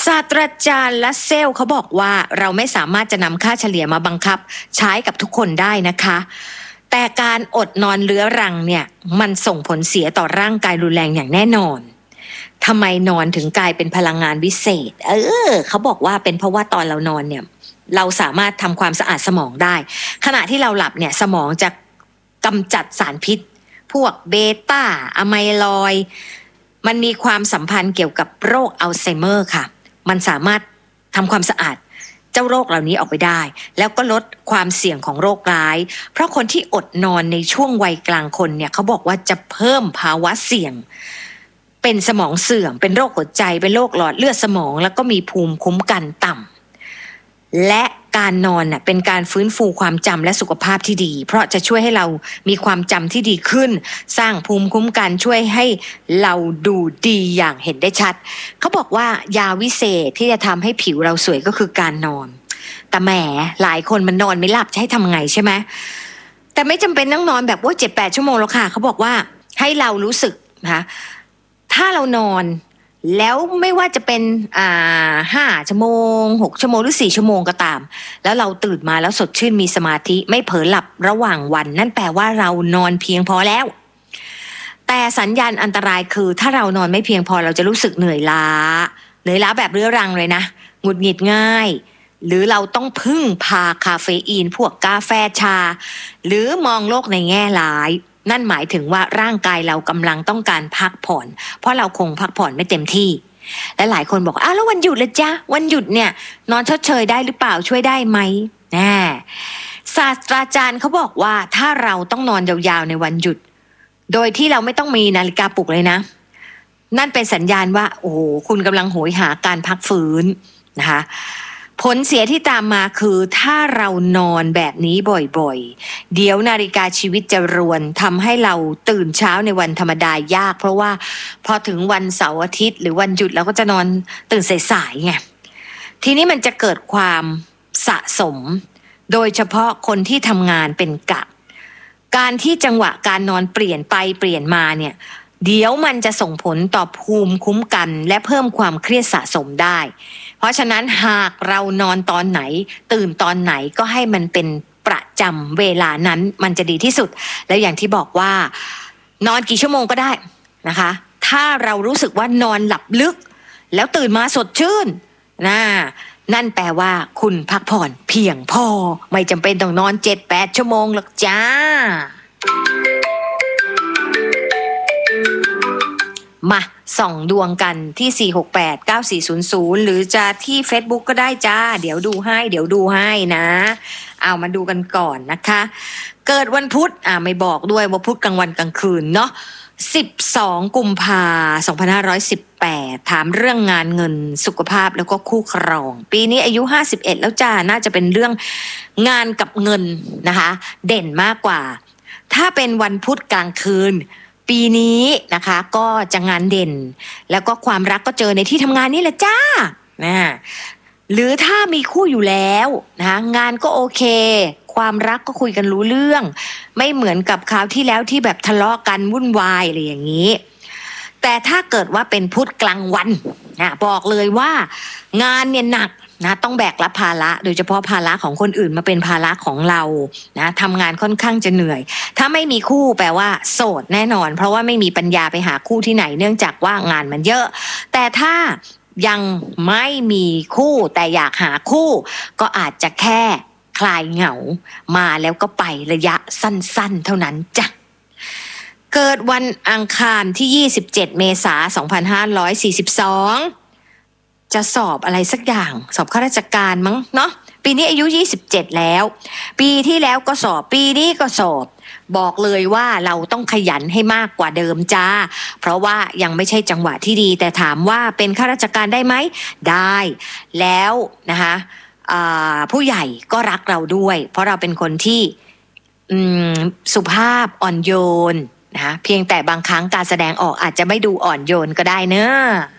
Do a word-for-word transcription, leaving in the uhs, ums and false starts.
ศาสตราจารย์ลัสเซลเขาบอกว่าเราไม่สามารถจะนำค่าเฉลี่ยมาบังคับใช้กับทุกคนได้นะคะแต่การอดนอนเรื้อรังเนี่ยมันส่งผลเสียต่อร่างกายรุนแรงอย่างแน่นอนทำไมนอนถึงกลายเป็นพลังงานวิเศษเออเขาบอกว่าเป็นเพราะว่าตอนเรานอนเนี่ยเราสามารถทำความสะอาดสมองได้ขณะที่เราหลับเนี่ยสมองจะกำจัดสารพิษพวกเบต้าอะไมลอยด์มันมีความสัมพันธ์เกี่ยวกับโรคอัลไซเมอร์ค่ะมันสามารถทำความสะอาดเจ้าโรคเหล่านี้ออกไปได้แล้วก็ลดความเสี่ยงของโรคร้ายเพราะคนที่อดนอนในช่วงวัยกลางคนเนี่ยเขาบอกว่าจะเพิ่มภาวะเสี่ยงเป็นสมองเสื่อมเป็นโรคหัวใจเป็นโรคหลอดเลือดสมองแล้วก็มีภูมิคุ้มกันต่ำและการนอนน่ะเป็นการฟื้นฟูความจำและสุขภาพที่ดีเพราะจะช่วยให้เรามีความจำที่ดีขึ้นสร้างภูมิคุ้มกันช่วยให้เราดูดีอย่างเห็นได้ชัดเขาบอกว่ายาวิเศษที่จะทำให้ผิวเราสวยก็คือการนอนแต่แหมหลายคนมันนอนไม่หลับจะให้ทำไงใช่ไหมแต่ไม่จำเป็นต้องนอนแบบว่าเจ็ดแปดชั่วโมงแล้วค่ะเขาบอกว่าให้เรารู้สึกนะคะถ้าเรานอนแล้วไม่ว่าจะเป็นอ่าห้าชั่วโมงหกชั่วโมงหรือสี่ชั่วโมงก็ตามแล้วเราตื่นมาแล้วสดชื่นมีสมาธิไม่เผลอหลับระหว่างวันนั่นแปลว่าเรานอนเพียงพอแล้วแต่สัญญาณอันตรายคือถ้าเรานอนไม่เพียงพอเราจะรู้สึกเหนื่อยล้าเหนื่อยล้าแบบเรื้อรังเลยนะหงุดหงิดง่ายหรือเราต้องพึ่งพาคาเฟอีนพวกกาแฟชาหรือมองโลกในแง่ร้ายนั่นหมายถึงว่าร่างกายเรากำลังต้องการพักผ่อนเพราะเราคงพักผ่อนไม่เต็มที่และหลายคนบอกอ้าวแล้ววันหยุดล่ะจ๊ะวันหยุดเนี่ยนอนชดเชยได้หรือเปล่าช่วยได้ไหมแน่ศาสตราจารย์เขาบอกว่าถ้าเราต้องนอนยาวๆในวันหยุดโดยที่เราไม่ต้องมีนาฬิกาปลุกเลยนะนั่นเป็นสัญญาณว่าโอ้โหคุณกำลังโหยหาการพักฟื้นนะคะผลเสียที่ตามมาคือถ้าเรานอนแบบนี้บ่อยๆเดี๋ยวนาฬิกาชีวิตจะรวนทำให้เราตื่นเช้าในวันธรรมดายากเพราะว่าพอถึงวันเสาร์อาทิตย์หรือวันหยุดเราก็จะนอนตื่นสายๆไงทีนี้มันจะเกิดความสะสมโดยเฉพาะคนที่ทำงานเป็นกะการที่จังหวะการนอนเปลี่ยนไปเปลี่ยนมาเนี่ยเดี๋ยวมันจะส่งผลต่อภูมิคุ้มกันและเพิ่มความเครียดสะสมได้เพราะฉะนั้นหากเรานอนตอนไหนตื่นตอนไหนก็ให้มันเป็นประจำเวลานั้นมันจะดีที่สุดแล้วอย่างที่บอกว่านอนกี่ชั่วโมงก็ได้นะคะถ้าเรารู้สึกว่านอนหลับลึกแล้วตื่นมาสดชื่นนะนั่นแปลว่าคุณพักผ่อนเพียงพอไม่จำเป็นต้องนอน เจ็ดแปด ชั่วโมงหรอกจ้ามาส่องดวงกันที่สี่ หก แปด เก้า สี่ ศูนย์ ศูนย์หรือจะที่ Facebook ก็ได้จ้าเดี๋ยวดูให้เดี๋ยวดูให้นะเอามาดูกันก่อนนะคะเกิดวันพุธอ่าไม่บอกด้วยว่าพุธกลางวันกลางคืนเนาะสิบสองกุมภาพันธ์สองพันห้าร้อยสิบแปดถามเรื่องงานเงินสุขภาพแล้วก็คู่ครองปีนี้อายุห้าสิบเอ็ดแล้วจ้าน่าจะเป็นเรื่องงานกับเงินนะคะเด่นมากกว่าถ้าเป็นวันพุธกลางคืนปีนี้นะคะก็จะงานเด่นแล้วก็ความรักก็เจอในที่ทำงานนี่แหละจ้านะหรือถ้ามีคู่อยู่แล้วนะงานก็โอเคความรักก็คุยกันรู้เรื่องไม่เหมือนกับคราวที่แล้วที่แบบทะเลาะกันวุ่นวายอะไรอย่างนี้แต่ถ้าเกิดว่าเป็นพุธกลางวันนะบอกเลยว่างานเนี่ยหนักนะต้องแบกรับภาระโดยเฉพาะภาระของคนอื่นมาเป็นภาระของเรานะทำงานค่อนข้างจะเหนื่อยถ้าไม่มีคู่แปลว่าโสดแน่นอนเพราะว่าไม่มีปัญญาไปหาคู่ที่ไหนเนื่องจากว่างานมันเยอะแต่ถ้ายังไม่มีคู่แต่อยากหาคู่ก็อาจจะแค่คลายเหงามาแล้วก็ไประยะสั้นๆเท่านั้นจ้ะเกิดวันอังคารที่ยี่สิบเจ็ดเมษายนสองพันห้าร้อยสี่สิบสองจะสอบอะไรสักอย่างสอบข้าราชการมั้งเนาะปีนี้อายุยี่สิบเจ็ดแล้วปีที่แล้วก็สอบปีนี้ก็สอบบอกเลยว่าเราต้องขยันให้มากกว่าเดิมจ้าเพราะว่ายังไม่ใช่จังหวะที่ดีแต่ถามว่าเป็นข้าราชการได้ไหมได้แล้วนะคะผู้ใหญ่ก็รักเราด้วยเพราะเราเป็นคนที่สุภาพอ่อนโยนนะคะเพียงแต่บางครั้งการแสดงออกอาจจะไม่ดูอ่อนโยนก็ได้เนอะ